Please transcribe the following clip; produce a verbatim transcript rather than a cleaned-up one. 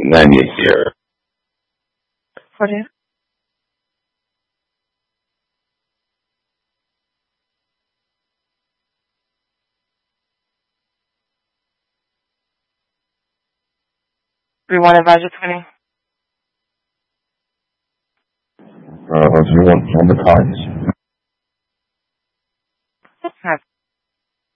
ninety-eight here. forty. three one advisor twenty. Uh, three one on the cards.